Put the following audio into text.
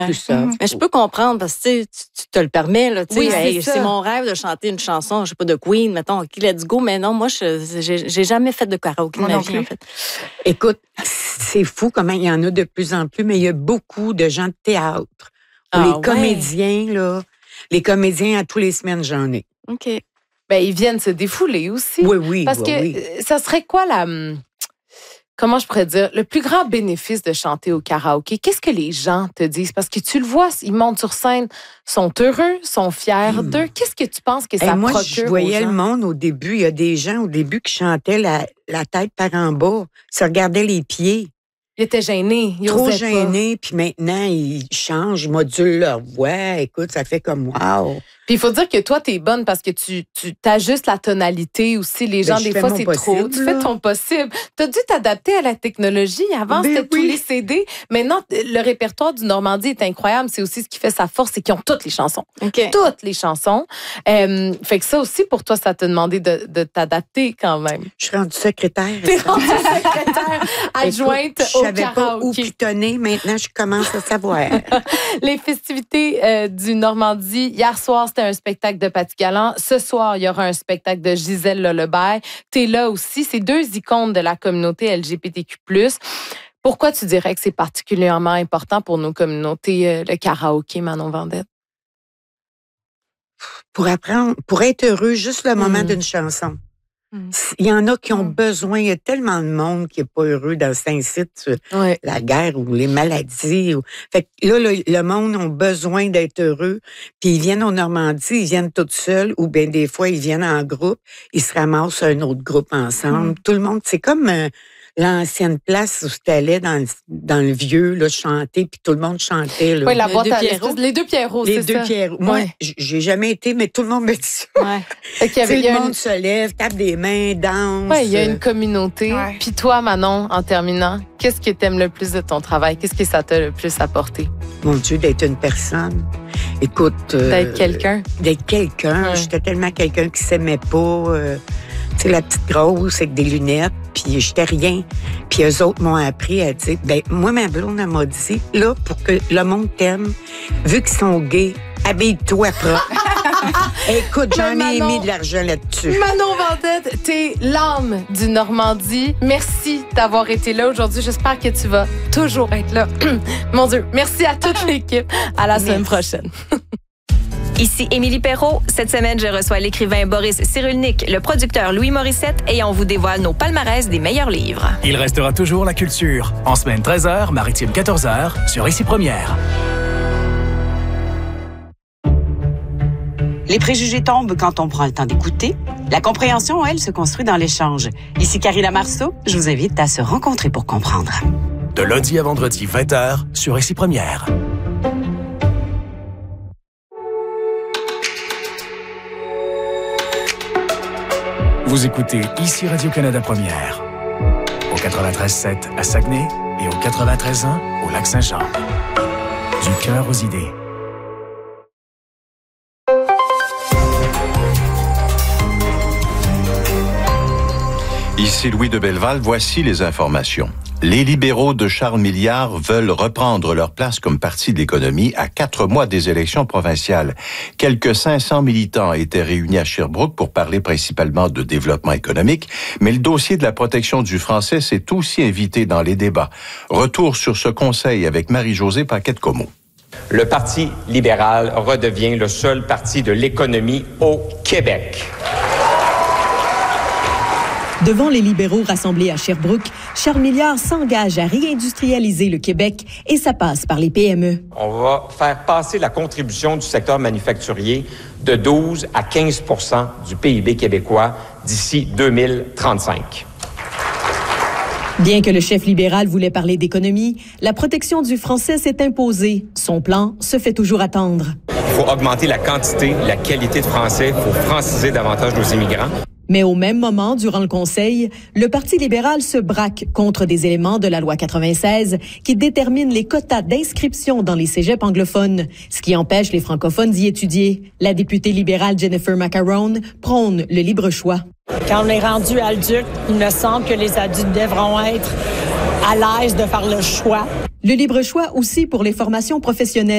Tout ça. Mais je peux comprendre parce que tu te le permets. Là, Oui, c'est mon rêve de chanter une chanson, je sais pas, de Queen, mettons, OK, let's go. Mais non, moi, j'ai jamais fait de karaoké de ma vie, en fait. Écoute, c'est fou comment il y en a de plus en plus, mais il y a beaucoup de gens de théâtre. Les comédiens, là, les comédiens, à tous les semaines, j'en ai. OK. Ben, ils viennent se défouler aussi. Oui. Parce que ça serait quoi comment je pourrais dire, le plus grand bénéfice de chanter au karaoké? Qu'est-ce que les gens te disent? Parce que tu le vois, ils montent sur scène, sont heureux, sont fiers d'eux. Qu'est-ce que tu penses que ça procure aux gens? Moi, je voyais le monde au début. Il y a des gens au début qui chantaient la tête par en bas. Ils se regardaient les pieds. Ils étaient gênés. Trop gênés. Puis maintenant, ils changent, ils modulent leur voix. Écoute, ça fait comme wow. Puis il faut dire que toi, t'es bonne parce que tu t'ajustes la tonalité aussi. Les gens, des fois, c'est trop. Tu fais ton possible. T'as dû t'adapter à la technologie. Avant, c'était tous les CD. Maintenant, le répertoire du Normandie est incroyable. C'est aussi ce qui fait sa force, c'est qu'ils ont toutes les chansons. Okay. Toutes les chansons. Fait que ça aussi, pour toi, ça t'a demandé de t'adapter quand même. Je suis rendue secrétaire. T'es rendue secrétaire adjointe au karaoké. Je savais pas où pitonner. Maintenant, je commence à savoir. Les festivités du Normandie. Hier soir, c'était un spectacle de Paty Galland. Ce soir, il y aura un spectacle de Gisèle Lullaby. T'es là aussi. C'est deux icônes de la communauté LGBTQ+. Pourquoi tu dirais que c'est particulièrement important pour nos communautés, le karaoké, Manon Vendette? Pour être heureux, juste le moment d'une chanson. Il y en a qui ont besoin, il y a tellement de monde qui n'est pas heureux dans cet site, la guerre ou les maladies. Fait que là, le monde a besoin d'être heureux, puis ils viennent en Normandie, ils viennent tout seuls, ou bien des fois, ils viennent en groupe, ils se ramassent un autre groupe ensemble. Tout le monde, c'est comme l'ancienne place où tu allais dans le vieux, là, chanter, puis tout le monde chantait. Là. Oui, la boîte à les deux Pierrots, c'est ça. Les deux Pierrots. Moi, j'ai jamais été, mais tout le monde me dit ça. Le monde se lève, tape des mains, danse. Oui, il y a une communauté. Puis toi, Manon, en terminant, qu'est-ce que tu aimes le plus de ton travail? Qu'est-ce que ça t'a le plus apporté? Mon Dieu, d'être une personne. Écoute... d'être quelqu'un. D'être quelqu'un. J'étais tellement quelqu'un qui s'aimait pas... tu sais, la petite grosse avec des lunettes, puis j'étais rien. Puis eux autres m'ont appris à dire, moi, ma blonde, elle m'a dit, là, pour que le monde t'aime, vu qu'ils sont gays, habille-toi propre. Écoute, j'en ai mis de l'argent là-dessus. Manon Vendette, t'es l'âme du Normandie. Merci d'avoir été là aujourd'hui. J'espère que tu vas toujours être là. Mon Dieu, merci à toute l'équipe. À la semaine prochaine. Ici Émilie Perrault. Cette semaine, je reçois l'écrivain Boris Cyrulnik, le producteur Louis Morissette et on vous dévoile nos palmarès des meilleurs livres. Il restera toujours la culture. En semaine 13h, maritime 14h, sur Ici Première. Les préjugés tombent quand on prend le temps d'écouter. La compréhension, elle, se construit dans l'échange. Ici Karina Marceau, je vous invite à se rencontrer pour comprendre. De lundi à vendredi, 20h, sur Ici Première. Vous écoutez Ici Radio-Canada Première, au 93.7 à Saguenay et au 93.1 au Lac-Saint-Jean. Du cœur aux idées. Ici Louis de Belleval, voici les informations. Les libéraux de Charles Milliard veulent reprendre leur place comme parti de l'économie à 4 mois des élections provinciales. Quelques 500 militants étaient réunis à Sherbrooke pour parler principalement de développement économique, mais le dossier de la protection du français s'est aussi invité dans les débats. Retour sur ce conseil avec Marie-Josée Paquette-Comeau. Le Parti libéral redevient le seul parti de l'économie au Québec. Devant les libéraux rassemblés à Sherbrooke, Charles Milliard s'engage à réindustrialiser le Québec et ça passe par les PME. On va faire passer la contribution du secteur manufacturier de 12 à 15 % du PIB québécois d'ici 2035. Bien que le chef libéral voulait parler d'économie, la protection du français s'est imposée. Son plan se fait toujours attendre. Il faut augmenter la quantité, la qualité de français. Il faut franciser davantage nos immigrants. Mais au même moment, durant le Conseil, le Parti libéral se braque contre des éléments de la loi 96 qui déterminent les quotas d'inscription dans les cégeps anglophones, ce qui empêche les francophones d'y étudier. La députée libérale Jennifer Macaron prône le libre choix. Quand on est rendu adulte, il me semble que les adultes devront être à l'aise de faire le choix. Le libre choix aussi pour les formations professionnelles.